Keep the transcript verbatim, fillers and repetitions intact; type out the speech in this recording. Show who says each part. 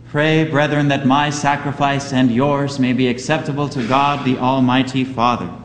Speaker 1: Pray, brethren, that my sacrifice and yours may be acceptable to God, the Almighty Father.